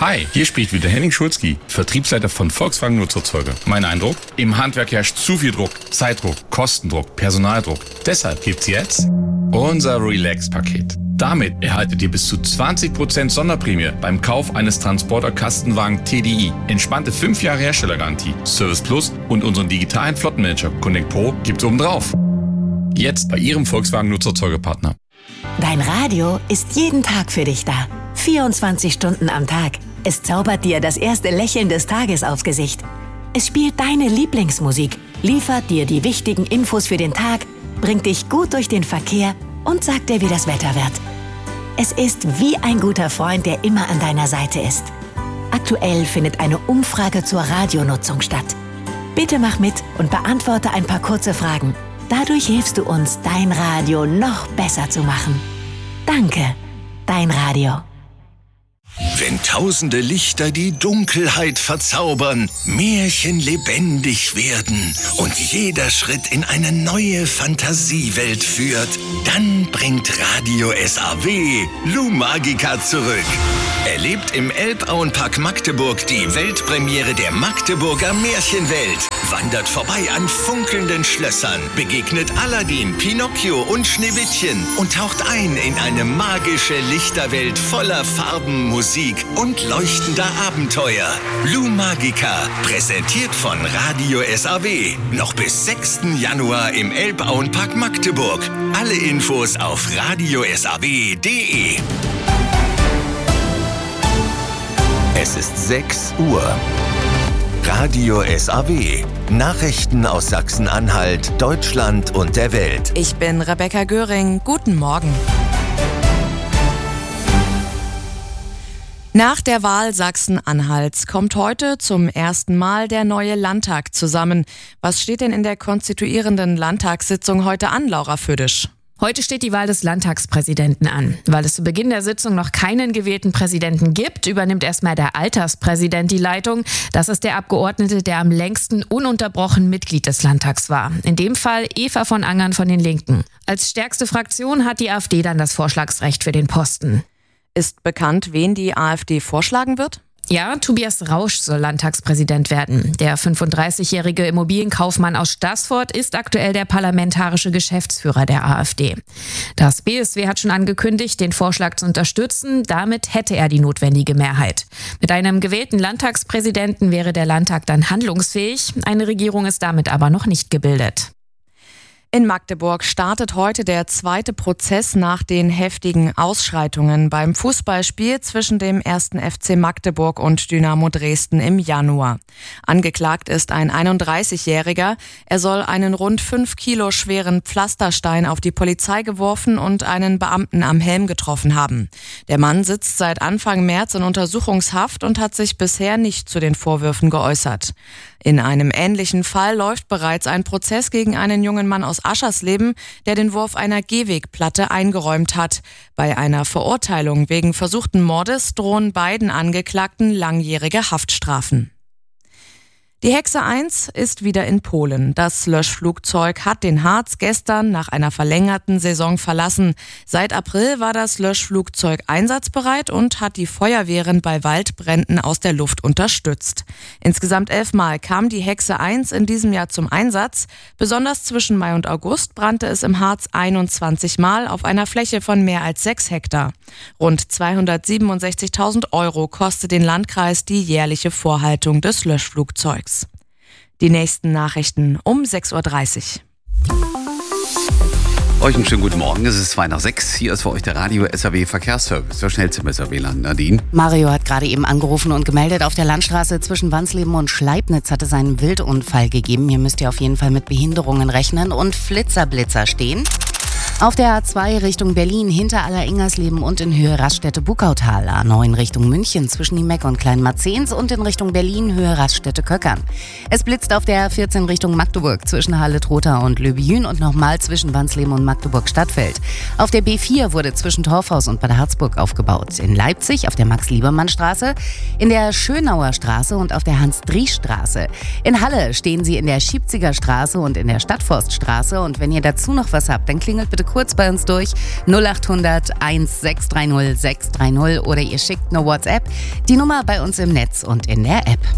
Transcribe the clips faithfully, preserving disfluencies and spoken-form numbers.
Hi, hier spricht wieder Henning Schulzki, Vertriebsleiter von Volkswagen Nutzerzeuge. Mein Eindruck? Im Handwerk herrscht zu viel Druck, Zeitdruck, Kostendruck, Personaldruck. Deshalb gibt's jetzt unser Relax-Paket. Damit erhaltet ihr bis zu zwanzig Prozent Sonderprämie beim Kauf eines Transporter-Kastenwagen T D I. Entspannte fünf Jahre Herstellergarantie, Service Plus und unseren digitalen Flottenmanager Connect Pro gibt's obendrauf. Jetzt bei Ihrem Volkswagen Nutzerzeugepartner. Dein Radio ist jeden Tag für dich da. vierundzwanzig Stunden am Tag. Es zaubert dir das erste Lächeln des Tages aufs Gesicht. Es spielt deine Lieblingsmusik, liefert dir die wichtigen Infos für den Tag, bringt dich gut durch den Verkehr und sagt dir, wie das Wetter wird. Es ist wie ein guter Freund, der immer an deiner Seite ist. Aktuell findet eine Umfrage zur Radionutzung statt. Bitte mach mit und beantworte ein paar kurze Fragen. Dadurch hilfst du uns, dein Radio noch besser zu machen. Danke, dein Radio. Wenn tausende Lichter die Dunkelheit verzaubern, Märchen lebendig werden und jeder Schritt in eine neue Fantasiewelt führt, dann bringt Radio S A W Lumagica zurück. Erlebt im Elbauenpark Magdeburg die Weltpremiere der Magdeburger Märchenwelt. Wandert vorbei an funkelnden Schlössern, begegnet Aladdin, Pinocchio und Schneewittchen und taucht ein in eine magische Lichterwelt voller Farben, Musik und leuchtender Abenteuer. Lumagica, präsentiert von Radio S A W. Noch bis sechsten Januar im Elbauenpark Magdeburg. Alle Infos auf radio s a w punkt d e. Es ist sechs Uhr. Radio S A W. Nachrichten aus Sachsen-Anhalt, Deutschland und der Welt. Ich bin Rebecca Göring. Guten Morgen. Nach der Wahl Sachsen-Anhalts kommt heute zum ersten Mal der neue Landtag zusammen. Was steht denn in der konstituierenden Landtagssitzung heute an, Laura Födisch? Heute steht die Wahl des Landtagspräsidenten an. Weil es zu Beginn der Sitzung noch keinen gewählten Präsidenten gibt, übernimmt erstmal der Alterspräsident die Leitung. Das ist der Abgeordnete, der am längsten ununterbrochen Mitglied des Landtags war. In dem Fall Eva von Angern von den Linken. Als stärkste Fraktion hat die AfD dann das Vorschlagsrecht für den Posten. Ist bekannt, wen die AfD vorschlagen wird? Ja, Tobias Rausch soll Landtagspräsident werden. Der fünfunddreißigjährige Immobilienkaufmann aus Staßfurt ist aktuell der parlamentarische Geschäftsführer der AfD. Das B S W hat schon angekündigt, den Vorschlag zu unterstützen. Damit hätte er die notwendige Mehrheit. Mit einem gewählten Landtagspräsidenten wäre der Landtag dann handlungsfähig. Eine Regierung ist damit aber noch nicht gebildet. In Magdeburg startet heute der zweite Prozess nach den heftigen Ausschreitungen beim Fußballspiel zwischen dem ersten F C Magdeburg und Dynamo Dresden im Januar. Angeklagt ist ein einunddreißigjähriger. Er soll einen rund fünf Kilo schweren Pflasterstein auf die Polizei geworfen und einen Beamten am Helm getroffen haben. Der Mann sitzt seit Anfang März in Untersuchungshaft und hat sich bisher nicht zu den Vorwürfen geäußert. In einem ähnlichen Fall läuft bereits ein Prozess gegen einen jungen Mann aus Aschersleben, der den Wurf einer Gehwegplatte eingeräumt hat. Bei einer Verurteilung wegen versuchten Mordes drohen beiden Angeklagten langjährige Haftstrafen. Die Hexe eins ist wieder in Polen. Das Löschflugzeug hat den Harz gestern nach einer verlängerten Saison verlassen. Seit April war das Löschflugzeug einsatzbereit und hat die Feuerwehren bei Waldbränden aus der Luft unterstützt. Insgesamt elfmal kam die Hexe eins in diesem Jahr zum Einsatz. Besonders zwischen Mai und August brannte es im Harz einundzwanzig Mal auf einer Fläche von mehr als sechs Hektar. Rund zweihundertsiebenundsechzigtausend Euro kostet den Landkreis die jährliche Vorhaltung des Löschflugzeugs. Die nächsten Nachrichten um sechs Uhr dreißig. Euch einen schönen guten Morgen, es ist zwei nach sechs. Hier ist für euch der Radio S A W Verkehrsservice. Der schnellste im S A W-Land. Nadine? Mario hat gerade eben angerufen und gemeldet, auf der Landstraße zwischen Wansleben und Schleibnitz hat es einen Wildunfall gegeben. Hier müsst ihr auf jeden Fall mit Behinderungen rechnen und Flitzerblitzer stehen. Auf der A zwei Richtung Berlin hinter Aller-Ingersleben und in Höhe Raststätte-Bukautal. A neun Richtung München zwischen Niemeck und Kleinmarzens und in Richtung Berlin Höhe Raststätte-Köckern. Es blitzt auf der A vierzehn Richtung Magdeburg zwischen Halle-Trotha und Löbijün und nochmal zwischen Wansleben und Magdeburg-Stadtfeld. Auf der B vier wurde zwischen Torfhaus und Bad Harzburg aufgebaut. In Leipzig auf der Max-Liebermann-Straße, in der Schönauer Straße und auf der Hans-Driesch-Straße. In Halle stehen sie in der Schiebziger Straße und in der Stadtforststraße. Und wenn ihr dazu noch was habt, dann klingelt bitte kurz bei uns durch. null acht hundert eins sechs drei null sechs drei null oder ihr schickt eine WhatsApp. Die Nummer bei uns im Netz und in der App.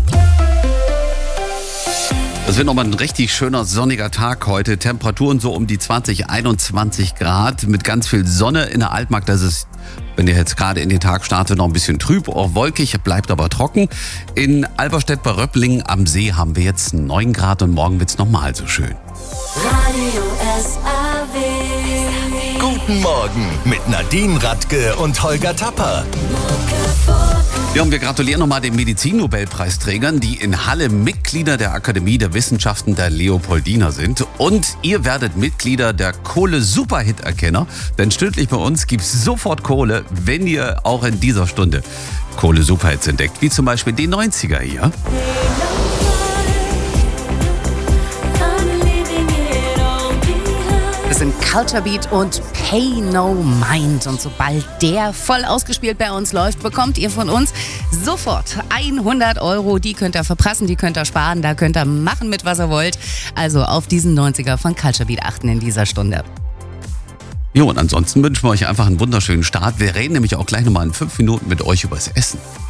Es wird nochmal ein richtig schöner sonniger Tag heute. Temperaturen so um die zwanzig, einundzwanzig Grad mit ganz viel Sonne in der Altmark. Das ist, wenn ihr jetzt gerade in den Tag startet, noch ein bisschen trüb, auch wolkig, bleibt aber trocken. In Alberstedt bei Röpplingen am See haben wir jetzt neun Grad und morgen wird es nochmal so schön. Radio S A W. Guten Morgen mit Nadine Radke und Holger Tapper. Ja, und wir gratulieren nochmal den Medizin-Nobelpreisträgern, die in Halle Mitglieder der Akademie der Wissenschaften der Leopoldina sind. Und ihr werdet Mitglieder der Kohle-Superhit-Erkenner, denn stündlich bei uns gibt's sofort Kohle, wenn ihr auch in dieser Stunde Kohle-Superhits entdeckt, wie zum Beispiel die neunziger hier. Das sind Culture Beat und Pay No Mind. Und sobald der voll ausgespielt bei uns läuft, bekommt ihr von uns sofort hundert Euro. Die könnt ihr verprassen, die könnt ihr sparen, da könnt ihr machen mit, was ihr wollt. Also auf diesen neunziger von Culture Beat achten in dieser Stunde. Jo, und ansonsten wünschen wir euch einfach einen wunderschönen Start. Wir reden nämlich auch gleich nochmal in fünf Minuten mit euch übers Essen.